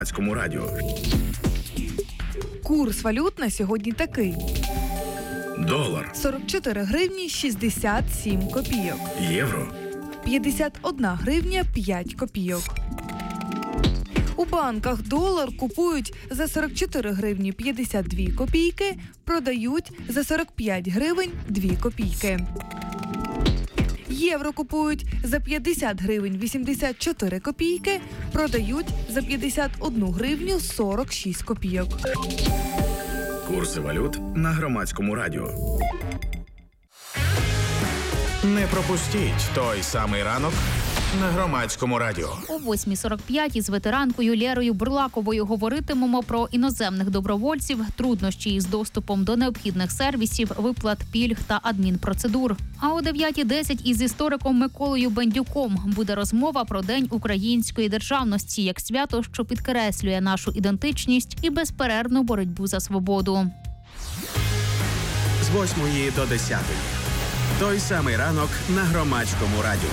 Радіо. Курс валют на сьогодні такий. Долар. 44 гривні 67 копійок. Євро. 51 гривня 5 копійок. У банках долар купують за 44 гривні 52 копійки, продають за 45 гривень 2 копійки. Євро купують за 50 гривень 84 копійки, продають за 51 гривню 46 копійок. Курси валют на Громадському радіо. Не пропустіть той самий ранок на Громадському радіо. О 8:45 із ветеранкою Лєрою Бурлаковою говоритимемо про іноземних добровольців, труднощі із доступом до необхідних сервісів, виплат пільг та адмінпроцедур. А о 9:10 із істориком Миколою Бендюком буде розмова про День української державності як свято, що підкреслює нашу ідентичність і безперервну боротьбу за свободу. З 8 до 10. Той самий ранок на Громадському радіо.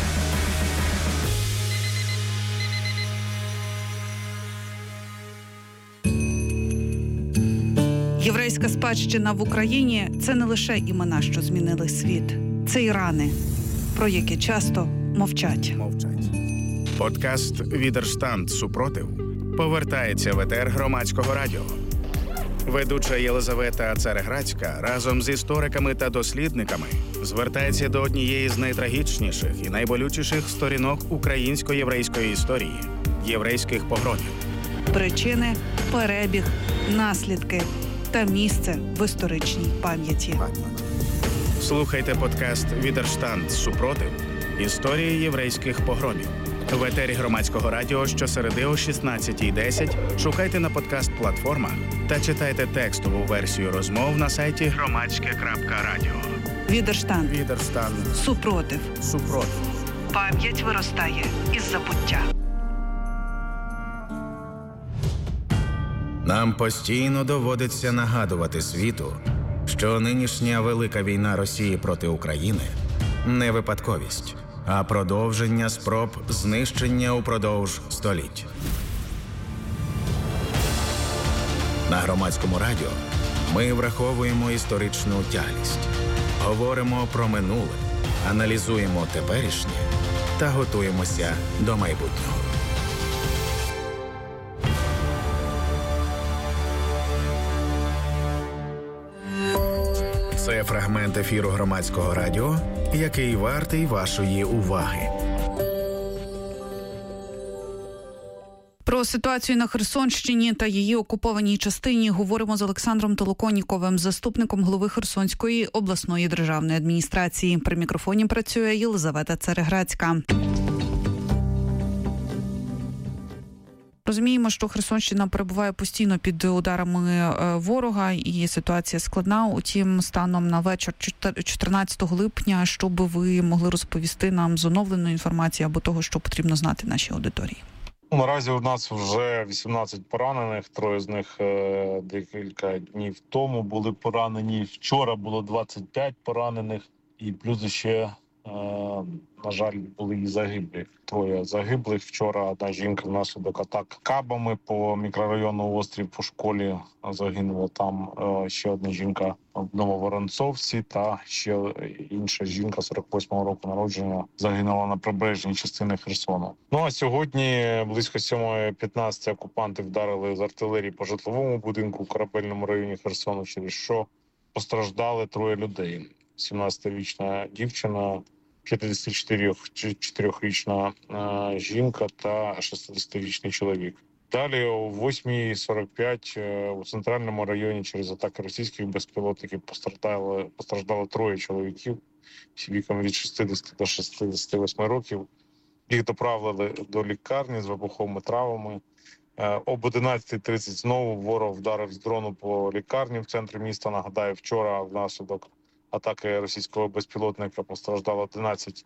Єврейська спадщина в Україні – це не лише імена, що змінили світ. Це і рани, про які часто мовчать. Подкаст «Відерштанд. Супротив» повертається в етер Громадського радіо. Ведуча Єлизавета Цареградська разом з істориками та дослідниками звертається до однієї з найтрагічніших і найболючіших сторінок українсько-єврейської історії – єврейських погромів. Причини, перебіг, наслідки та місце в історичній пам'яті. Слухайте подкаст «Відерштанд. Супротив. Історії єврейських погромів». В етері Громадського радіо щосереди о 16:10 шукайте на подкаст-платформах та читайте текстову версію розмов на сайті громадське.радіо. Відерштанд. Супротив. Пам'ять виростає із забуття. Нам постійно доводиться нагадувати світу, що нинішня велика війна Росії проти України – не випадковість, а продовження спроб знищення упродовж століть. На Громадському радіо ми враховуємо історичну тяглість, говоримо про минуле, аналізуємо теперішнє та готуємося до майбутнього. Це фрагмент ефіру Громадського радіо, який вартий вашої уваги. Про ситуацію на Херсонщині та її окупованій частині говоримо з Олександром Толоконніковим, заступником голови Херсонської обласної державної адміністрації. При мікрофоні працює Єлизавета Цареградська. Розуміємо, що Херсонщина перебуває постійно під ударами ворога і ситуація складна. Утім, станом на вечір 14 липня, що би ви могли розповісти нам з оновленої інформації або того, що потрібно знати нашій аудиторії? Наразі у нас вже 18 поранених, 3 з них декілька днів тому були поранені. Вчора було 25 поранених і плюс ще, на жаль, були і загиблі. 3 загиблих. Вчора одна жінка внаслідок атак кабами по мікрорайону Острів, по школі загинула. Там ще одна жінка в Нововоронцовці та ще інша жінка 48-го року народження загинула на прибережній частині Херсону. Ну а сьогодні близько 7:15 окупанти вдарили з артилерії по житловому будинку в Корабельному районі Херсону, через що постраждали 3 людей. 17-річна дівчина, 54-річна жінка та 60-річний чоловік. Далі о 8:45 у центральному районі через атаки російських безпілотників постраждало 3 чоловіків віком від 60 до 68 років. Їх доправили до лікарні з вибуховими травмами. Об 11:30 знову ворог вдарив з дрону по лікарні в центрі міста. Нагадаю, вчора внаслідок атаки російського безпілотника постраждало 11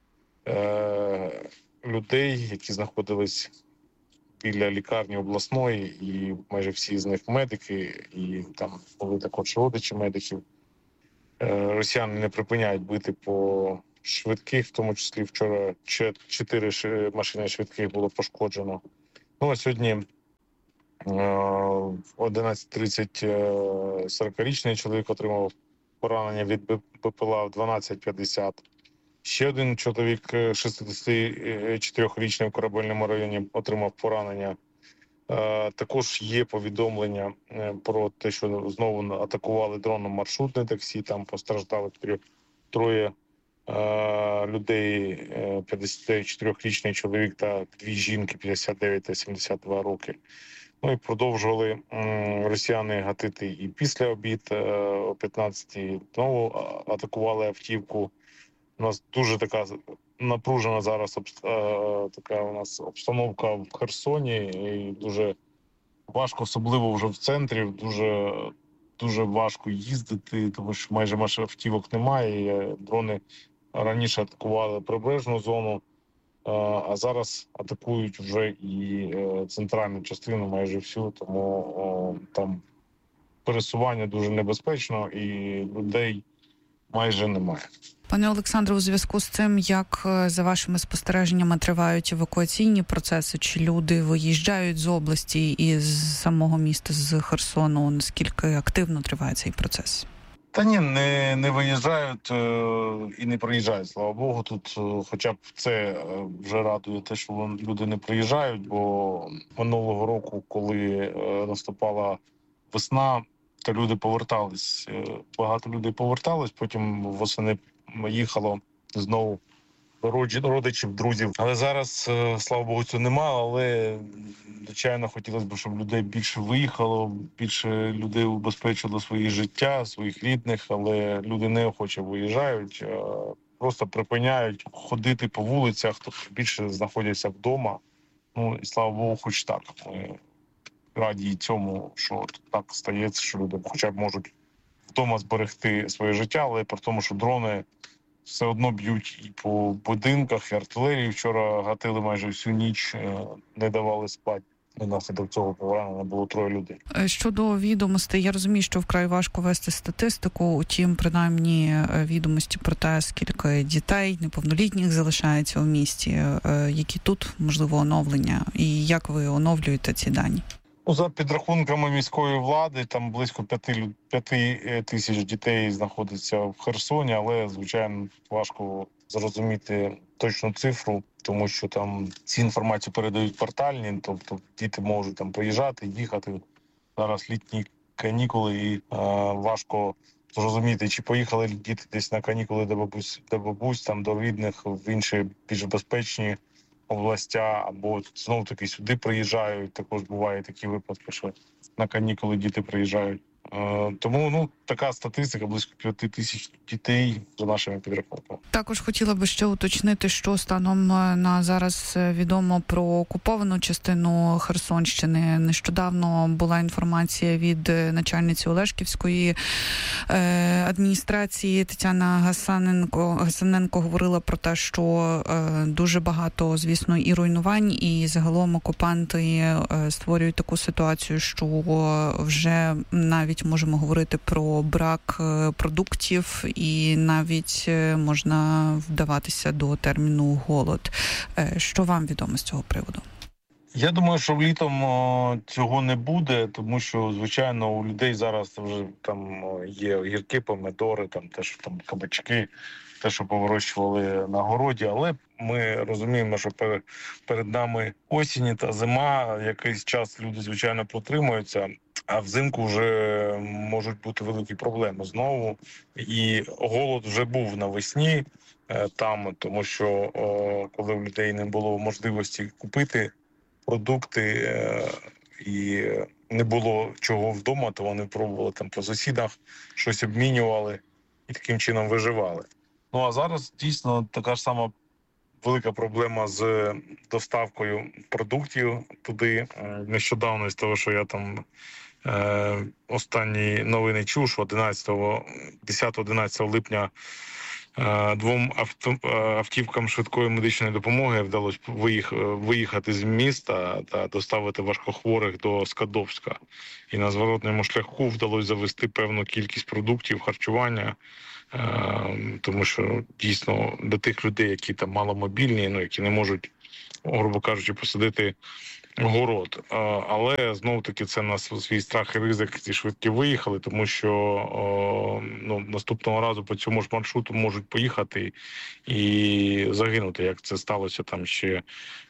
людей, які знаходились біля лікарні обласної, і майже всі з них медики, і там були також родичі медиків. Росіяни не припиняють бити по швидких, в тому числі вчора 4 машини швидких було пошкоджено. Ну а сьогодні В 11:30 40-річний чоловік отримав поранення від БПЛА, в 12:50 ще один чоловік 64-річний в Корабельному районі отримав поранення. Також є повідомлення про те, що знову атакували дроном маршрутне таксі, там постраждали троє людей, 54-річний чоловік та дві жінки, 59 та 72 роки. Ну і продовжували росіяни гатити і після обід о 15-й. Знову атакували автівку. У нас дуже така напружена зараз така у нас обстановка в Херсоні. І дуже важко, особливо вже в центрі, дуже важко їздити, тому що майже автівок немає. Дрони раніше атакували прибережну зону, а зараз атакують вже і центральну частину, майже всю, тому там пересування дуже небезпечно і людей майже немає. Пане Олександре, у зв'язку з цим, як за вашими спостереженнями тривають евакуаційні процеси, чи люди виїжджають з області і з самого міста, з Херсону, наскільки активно триває цей процес? Та ні, не виїжджають і не приїжджають, слава Богу. Тут хоча б це вже радує те, що люди не приїжджають, бо минулого року, коли наступала весна, то люди повертались. Багато людей повертались, потім восени їхало знову до родичів, друзів. Але зараз, слава Богу, цього немає, але, звичайно, хотілося б, щоб людей більше виїхало, більше людей убезпечило своє життя, своїх рідних, але люди неохоче виїжджають, просто припиняють ходити по вулицях, тобто більше знаходяться вдома. Ну, і слава Богу, хоч так. Ми раді цьому, що так стається, що люди хоча б можуть вдома зберегти своє життя, але при тому, що дрони все одно б'ють і по будинках, і артилерії вчора гатили майже всю ніч, не давали спати. Наслідок цього поранено було 3 людей. Щодо відомостей, я розумію, що вкрай важко вести статистику, утім, принаймні, відомості про те, скільки дітей неповнолітніх залишається у місті, які тут, можливо, оновлення, і як ви оновлюєте ці дані? За підрахунками міської влади, там близько 5 тисяч дітей знаходиться в Херсоні, але, звичайно, важко зрозуміти точну цифру, тому що там ці інформацію передають портальні, тобто діти можуть там приїжджати, їхати. Зараз літні канікули і важко зрозуміти, чи поїхали діти десь на канікули до бабусь, там до рідних в інші більш безпечні областя, або знов-таки сюди приїжджають. Також буває такі випадки, що на канікули діти приїжджають. Тому така статистика, близько 5 тисяч дітей за нашими підрахунками. Також хотіла би ще уточнити, що станом на зараз відомо про окуповану частину Херсонщини. Нещодавно була інформація від начальниці Олешківської адміністрації Тетяна Гасаненко говорила про те, що дуже багато, звісно, і руйнувань, і загалом окупанти створюють таку ситуацію, що вже навіть можемо говорити про брак продуктів і навіть можна вдаватися до терміну голод. Що вам відомо з цього приводу? Я думаю, що літом цього не буде, тому що, звичайно, у людей зараз вже там є огірки, помидори, там теж там кабачки, те, що повирощували на городі, але ми розуміємо, що перед нами осінь та зима, якийсь час люди, звичайно, протримуються, а взимку вже можуть бути великі проблеми знову. І голод вже був навесні там, тому що коли в людей не було можливості купити продукти і не було чого вдома, то вони пробували там по сусідах, щось обмінювали і таким чином виживали. Ну а зараз дійсно така ж сама велика проблема з доставкою продуктів туди. Нещодавно з того, що я там останні новини чув, що 10-11 липня 2 автівкам швидкої медичної допомоги вдалося виїхати з міста та доставити важкохворих до Скадовська. І на зворотному шляху вдалося завести певну кількість продуктів, харчування, тому що дійсно для тих людей, які там маломобільні, які не можуть грубо кажучи, посадити город. Але, знову-таки, це на свій страх і ризик ці швидкі виїхали, тому що наступного разу по цьому ж маршруту можуть поїхати і загинути, як це сталося там ще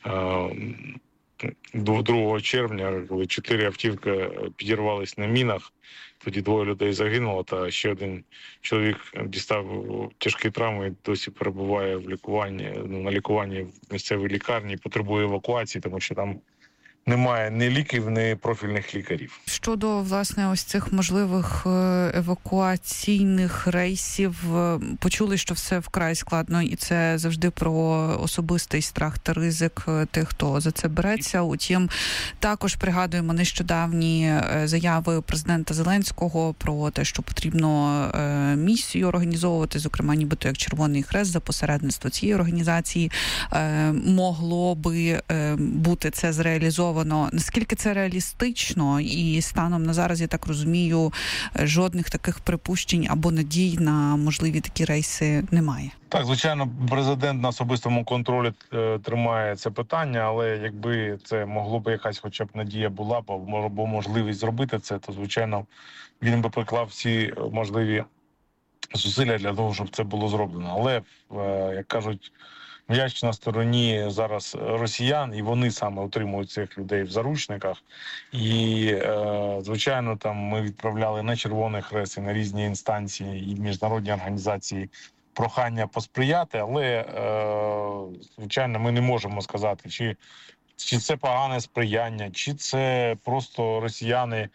2 червня, коли 4 автівки підірвались на мінах. Тоді 2 людей загинуло, та ще 1 чоловік дістав тяжкі травми і досі перебуває на лікуванні в місцевій лікарні, потребує евакуації, тому що там немає ні ліків, ні профільних лікарів. Щодо, власне, ось цих можливих евакуаційних рейсів, почули, що все вкрай складно, і це завжди про особистий страх та ризик тих, хто за це береться. Утім, також пригадуємо нещодавні заяви президента Зеленського про те, що потрібно місію організовувати, зокрема, нібито як Червоний Хрест за посередництво цієї організації. Могло би бути це зреалізовано. Наскільки це реалістично? І станом на зараз, я так розумію, жодних таких припущень або надій на можливі такі рейси немає. Так, звичайно, президент на особистому контролі тримає це питання, але якби це могло б якась хоча б надія була, або можливість зробити це, то, звичайно, він би приклав всі можливі зусилля для того, щоб це було зроблено. Але, як кажуть, м'яч на стороні зараз росіян, і вони саме утримують цих людей в заручниках. І, звичайно, там ми відправляли на Червоний Хрест і на різні інстанції і міжнародні організації прохання посприяти, але, звичайно, ми не можемо сказати, чи це погане сприяння, чи це просто росіяни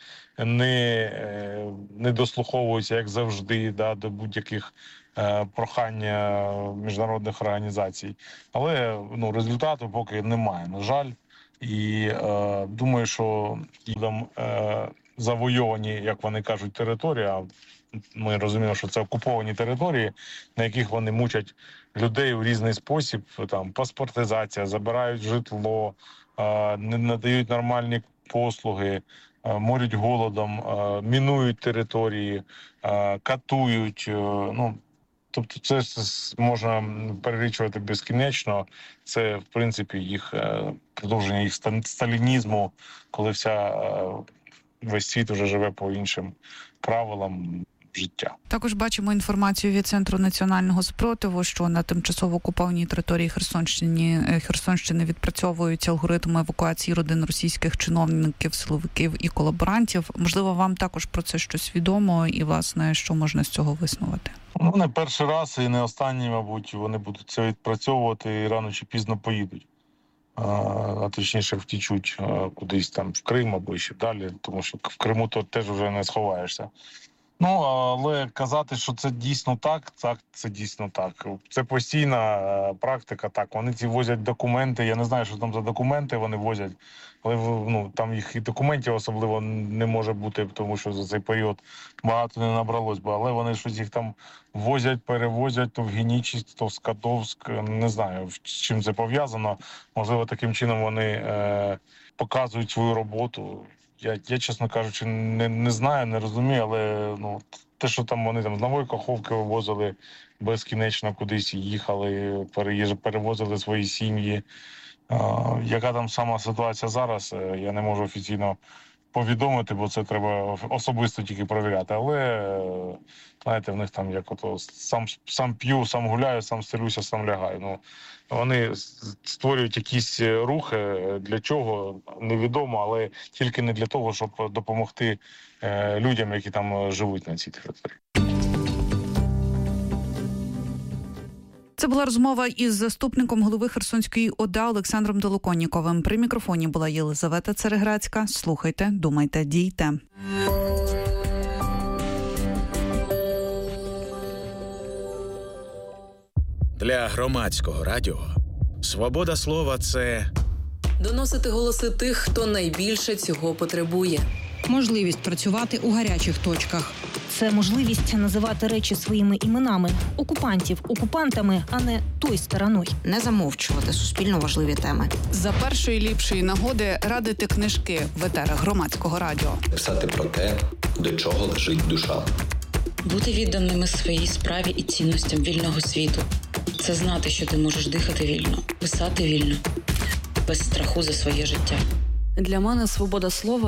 не дослуховуються, як завжди, до будь-яких прохання міжнародних організацій. Але результату поки немає, на жаль. І думаю, що там завойовані, як вони кажуть, території, а ми розуміємо, що це окуповані території, на яких вони мучать людей у різний спосіб, там паспортизація, забирають житло, не надають нормальні послуги, морять голодом, мінують території, катують. Тобто це можна перелічувати безкінечно. Це, в принципі, їх продовження їх сталінізму, коли весь світ вже живе по іншим правилам життя. Також бачимо інформацію від Центру національного спротиву, що на тимчасово окупованій території Херсонщини відпрацьовують алгоритми евакуації родин російських чиновників, силовиків і колаборантів. Можливо, вам також про це щось відомо і, власне, що можна з цього висновити? Не перший раз і не останній, мабуть, вони будуть це відпрацьовувати і рано чи пізно поїдуть. А точніше втічуть кудись там в Крим або ще далі, тому що в Криму то теж вже не сховаєшся. Але казати, що це дійсно так, це дійсно так. Це постійна практика, так. Вони ці возять документи, я не знаю, що там за документи вони возять, але там їх і документів особливо не може бути, тому що за цей період багато не набралось би. Але вони щось їх там возять, перевозять, то в Генічість, то в Скадовськ, не знаю, з чим це пов'язано. Можливо, таким чином вони показують свою роботу. Я, чесно кажучи, не знаю, не розумію, але те, що там вони з Нової Каховки вивозили безкінечно кудись, їхали, перевозили свої сім'ї. Яка там сама ситуація зараз, я не можу офіційно повідомити, бо це треба особисто тільки перевіряти. Але, знаєте, в них там як ото сам п'ю, сам гуляю, сам стелюся, сам лягаю. Вони створюють якісь рухи, для чого, невідомо, але тільки не для того, щоб допомогти людям, які там живуть на цій території. Це була розмова із заступником голови Херсонської ОДА Олександром Долоконніковим. При мікрофоні була Єлизавета Цереграцька. Слухайте, думайте, дійте. Для громадського радіо свобода слова – це доносити голоси тих, хто найбільше цього потребує. Можливість працювати у гарячих точках. Це можливість називати речі своїми іменами. Окупантів окупантами, а не той стороною. Не замовчувати суспільно важливі теми. За першої ліпшої нагоди радити книжки в етерах громадського радіо. Писати про те, до чого лежить душа. Бути відданими своїй справі і цінностям вільного світу. Це знати, що ти можеш дихати вільно, писати вільно. без страху за своє життя. Для мене свобода слова